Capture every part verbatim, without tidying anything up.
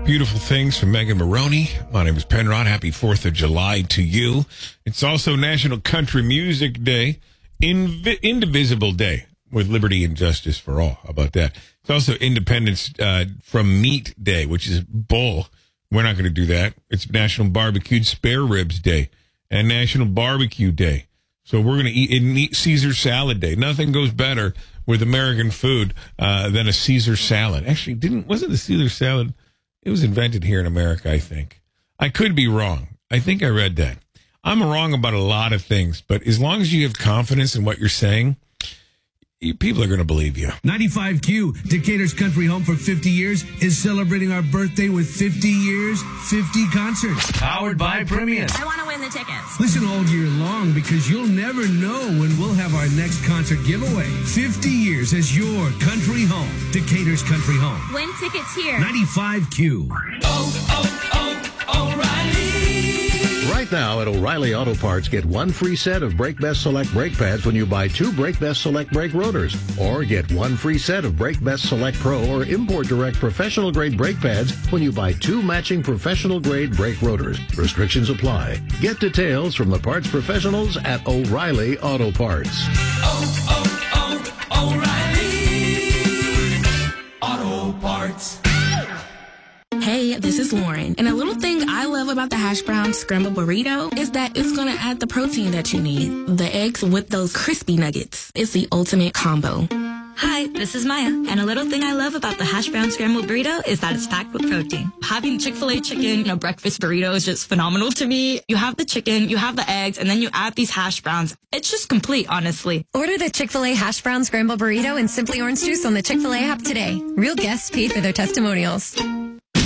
Beautiful things from Megan Maroney. My name is Penrod. Happy fourth of July to you. It's also National Country Music Day, Invi- Indivisible Day, with liberty and justice for all. How about that? It's also Independence uh, from Meat Day, which is bull. We're not going to do that. It's National Barbecued Spare Ribs Day and National Barbecue Day. So we're going to eat, eat Caesar Salad Day. Nothing goes better with American food uh, than a Caesar salad. Actually, didn't wasn't the Caesar salad? It was invented here in America, I think. I could be wrong. I think I read that. I'm wrong about a lot of things, but as long as you have confidence in what you're saying, you, people are going to believe you. ninety-five Q, Decatur's country home for fifty years, is celebrating our birthday with fifty years, fifty concerts. Powered by Premium. I want to win the tickets. Listen all year long because you'll never know when we'll have our next concert giveaway. fifty years as your country home. Decatur's country home. Win tickets here. ninety-five Q. Oh, oh, oh, O'Reilly. Right now at O'Reilly Auto Parts, get one free set of Brake Best Select brake pads when you buy two Brake Best Select brake rotors. Or get one free set of Brake Best Select Pro or Import Direct professional grade brake pads when you buy two matching professional grade brake rotors. Restrictions apply. Get details from the parts professionals at O'Reilly Auto Parts. Oh, oh, oh, O'Reilly Auto Parts. Hey, this is Lauren. And a little thing I love about the hash brown scrambled burrito is that it's going to add the protein that you need. The eggs with those crispy nuggets. It's the ultimate combo. Hi, this is Maya, and a little thing I love about the hash brown scrambled burrito is that it's packed with protein. Having Chick-fil-A chicken in a breakfast burrito is just phenomenal to me. You have the chicken, you have the eggs, and then you add these hash browns. It's just complete, honestly. Order the Chick-fil-A hash brown scrambled burrito and Simply Orange Juice on the Chick-fil-A app today. Real guests paid for their testimonials.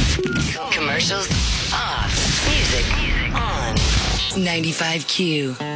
Commercials off. Music on. ninety-five Q.